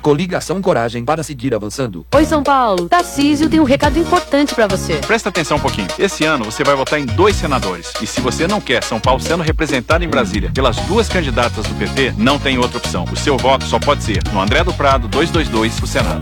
Coligação Coragem para seguir avançando. Oi, São Paulo. Tarcísio tem um recado importante pra você. Presta atenção um pouquinho. Esse ano você vai votar em 2 senadores. E se você não quer São Paulo sendo representado em Brasília pelas 2 candidatas do PT, não tem outra opção. O seu voto só pode ser no André do Prado 222 pro Senado.